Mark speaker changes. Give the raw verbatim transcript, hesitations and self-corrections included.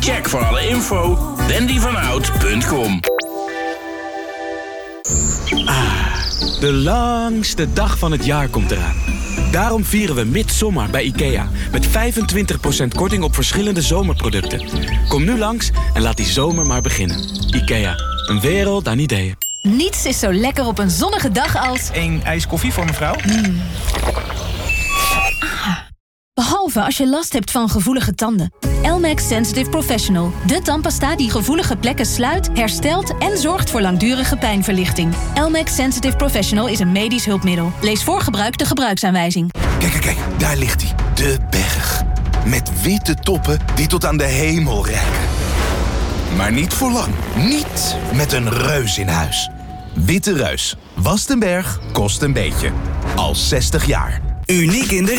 Speaker 1: Check voor alle info wendy van out punt com.
Speaker 2: De langste dag van het jaar komt eraan. Daarom vieren we Midsommar bij IKEA. Met vijfentwintig procent korting op verschillende zomerproducten. Kom nu langs en laat die zomer maar beginnen. IKEA, een wereld aan ideeën.
Speaker 3: Niets is zo lekker op een zonnige dag als...
Speaker 4: Eén ijs koffie voor mevrouw.
Speaker 3: Mm. Ah. Behalve als je last hebt van gevoelige tanden. Elmex Sensitive Professional. De tandpasta die gevoelige plekken sluit, herstelt en zorgt voor langdurige pijnverlichting. Elmex Sensitive Professional is een medisch hulpmiddel. Lees voor gebruik de gebruiksaanwijzing.
Speaker 5: Kijk, kijk, kijk. Daar ligt hij. De berg. Met witte toppen die tot aan de hemel reiken. Maar niet voor lang. Niet met een reus in huis. Witte Reus. Wast een berg, kost een beetje. Al zestig jaar.
Speaker 6: Uniek in de